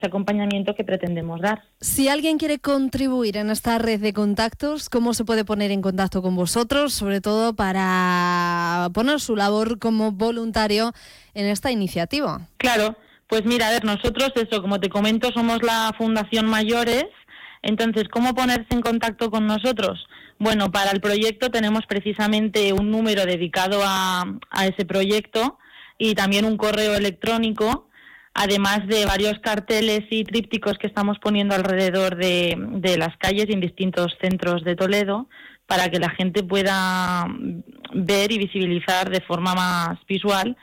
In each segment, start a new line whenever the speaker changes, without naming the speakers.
acompañamiento que pretendemos dar.
Si alguien quiere contribuir en esta red de contactos, ¿cómo se puede poner en contacto con vosotros? Sobre todo para poner su labor como voluntario en esta iniciativa.
Claro, pues mira, a ver, nosotros como te comento, somos la Fundación Mayores. Entonces, ¿cómo ponerse en contacto con nosotros? Bueno, para el proyecto tenemos precisamente un número dedicado a ese proyecto y también un correo electrónico, además de varios carteles y trípticos que estamos poniendo alrededor de las calles y en distintos centros de Toledo para que la gente pueda ver y visibilizar de forma más visual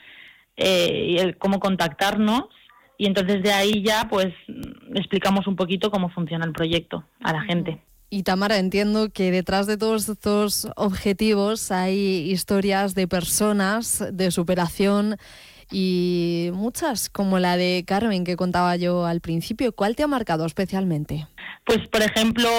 cómo contactarnos. Y entonces de ahí ya pues explicamos un poquito cómo funciona el proyecto a la gente.
Y Tamara, entiendo que detrás de todos estos objetivos hay historias de personas, de superación y muchas, como la de Carmen que contaba yo al principio. ¿Cuál te ha marcado especialmente?
Pues por ejemplo,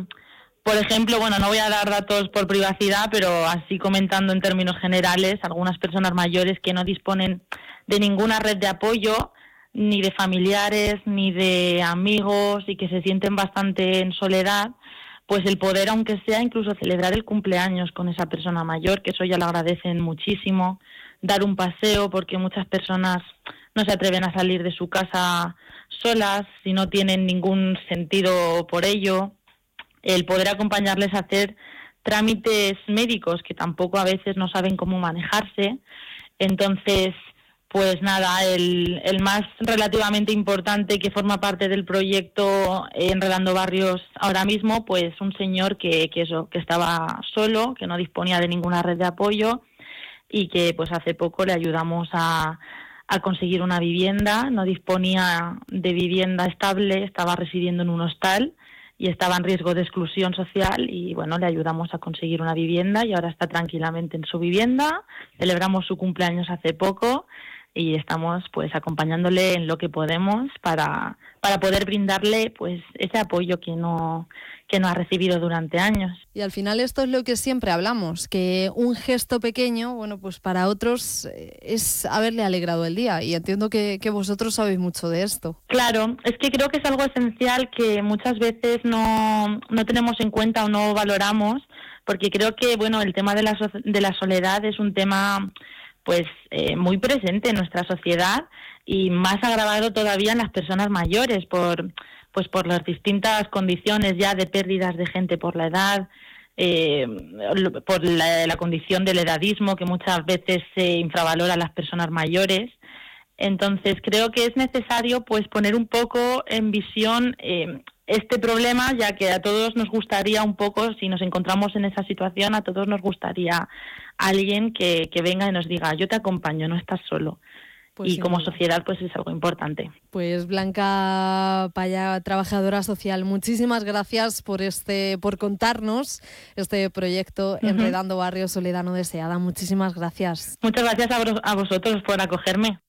bueno, no voy a dar datos por privacidad, pero así comentando en términos generales, algunas personas mayores que no disponen de ninguna red de apoyo, ni de familiares, ni de amigos, y que se sienten bastante en soledad, pues el poder, aunque sea, incluso celebrar el cumpleaños con esa persona mayor, que eso ya lo agradecen muchísimo, dar un paseo, porque muchas personas no se atreven a salir de su casa solas, si no tienen ningún sentido por ello, el poder acompañarles a hacer trámites médicos, que tampoco a veces no saben cómo manejarse. Entonces, pues nada, el más relativamente importante que forma parte del proyecto Enredando Barrios ahora mismo, pues un señor que estaba solo, que no disponía de ninguna red de apoyo y que pues hace poco le ayudamos a conseguir una vivienda. No disponía de vivienda estable, estaba residiendo en un hostal y estaba en riesgo de exclusión social y bueno, le ayudamos a conseguir una vivienda y ahora está tranquilamente en su vivienda. Celebramos su cumpleaños hace poco y estamos pues acompañándole en lo que podemos para poder brindarle pues ese apoyo que no ha recibido durante años.
Y al final esto es lo que siempre hablamos, que un gesto pequeño, bueno, pues para otros es haberle alegrado el día, y entiendo que vosotros sabéis mucho de esto.
Claro, es que creo que es algo esencial que muchas veces no tenemos en cuenta o no valoramos, porque creo que bueno, el tema de la soledad es un tema pues muy presente en nuestra sociedad y más agravado todavía en las personas mayores por las distintas condiciones ya de pérdidas de gente por la edad, por la condición del edadismo que muchas veces se infravalora a las personas mayores. Entonces creo que es necesario pues poner un poco en visión este problema, ya que a todos nos gustaría un poco, si nos encontramos en esa situación, a todos nos gustaría alguien que venga y nos diga, yo te acompaño, no estás solo. Pues y como sociedad pues es algo importante.
Pues Blanca Paya, trabajadora social, muchísimas gracias por contarnos este proyecto Enredando Barrios Soledad No Deseada. Muchísimas gracias.
Muchas gracias a vosotros por acogerme.